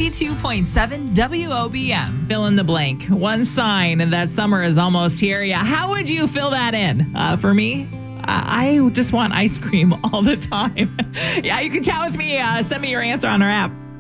92.7 WOBM. Fill in the blank. One sign that summer is almost here. Yeah, how would you fill that in? For me, I just want ice cream all the time. Yeah, you can chat with me. Send me your answer on our app.